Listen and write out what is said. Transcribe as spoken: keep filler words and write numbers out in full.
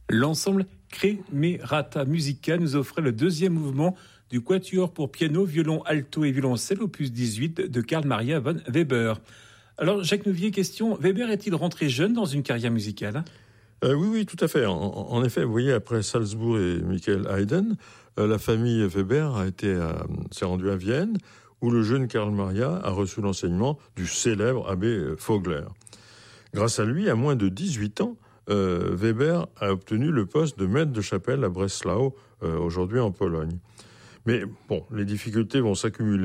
L'ensemble Cremerata Musica nous offrait le deuxième mouvement du quatuor pour piano, violon, alto et violoncelle, opus dix-huit de Carl Maria von Weber. Alors, Jacques Nouvier, question, Weber est-il rentré jeune dans une carrière musicale ? euh, Oui, oui, tout à fait. En, en effet, vous voyez, après Salzbourg et Michael Haydn, euh, la famille Weber a été à, s'est rendue à Vienne, où le jeune Carl Maria a reçu l'enseignement du célèbre abbé Vogler. Grâce à lui, à moins de dix-huit ans, euh, Weber a obtenu le poste de maître de chapelle à Breslau, euh, aujourd'hui en Pologne. Mais bon, les difficultés vont s'accumuler.